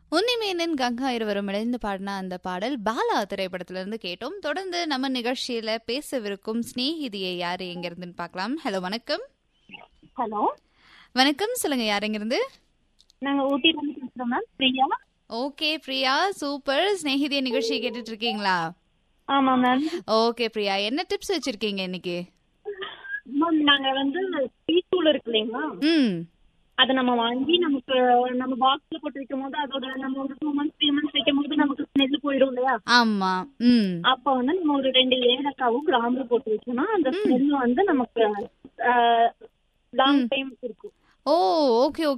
உன்னிமேனன் கங்கா இருவரும் இணைந்து பாடின அந்த பாடல் பாலா திரைப்படத்துல இருந்து கேட்டோம். தொடர்ந்து நம்ம நிகழ்ச்சியில பேசவிருக்கும் ஸ்நேகிதியை யாரு எங்க இருந்துன்னு பார்க்கலாம். ஹலோ, வணக்கம். ஹலோ, வணக்கம், சொல்லுங்க, யார் எங்க இருந்து? நாங்க ஊட்டில இருந்து பேசுறோம் ma'am. Priya. Okay Priya, super. ஸ்நேகிதிய நிகழ்ச்சியை கேட்டுட்டு இருக்கீங்களா? ஆமா மேம். ஓகே பிரியா, என்ன டிப்ஸ் வச்சிருக்கீங்க இன்னைக்கு? மேம், நாங்க வந்து டீ தூள் இருக்கு இல்லைங்களா, அதை நம்ம வாங்கி நமக்கு நம்ம பாக்ஸ்ல போட்டு வைக்கும் போது அதோட நம்ம ஒரு 2 months 3 months வைக்கும் போது நமக்கு ஸ்மெல் போயிடும் இல்லையா? ஆமா. அப்ப வந்து நம்ம ஒரு 2 ஏலக்காவும் கிராம்பு போட்டு வச்சோம்னா அந்த ஸ்மெல் வந்து நமக்கு லாங் டைம் இருக்கும். ஓ, ஓகே.